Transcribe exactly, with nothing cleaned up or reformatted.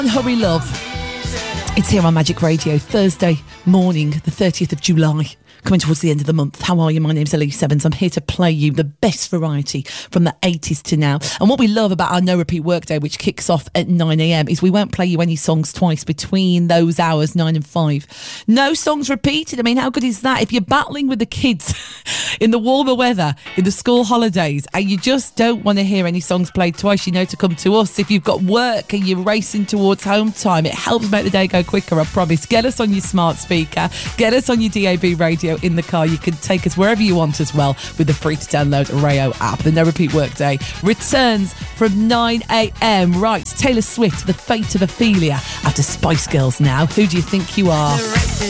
Hurry Love. It's here on Magic Radio, Thursday morning, the thirtieth of July. Coming towards the end of the month. How are you? My name's Elise Evans. I'm here to play you the best variety from the eighties to now. And what we love about our No Repeat Workday, which kicks off at nine a.m, is we won't play you any songs twice between those hours, nine and five. No songs repeated. I mean, how good is that? If you're battling with the kids in the warmer weather, in the school holidays, and you just don't want to hear any songs played twice, you know to come to us. If you've got work and you're racing towards home time, it helps make the day go quicker, I promise. Get us on your smart speaker. Get us on your D A B radio in the car. You can take us wherever you want as well with the free to download Rayo app. The No Repeat Workday returns from nine a.m. Right, Taylor Swift, The Fate of Ophelia, after Spice Girls now. Who do you think you are?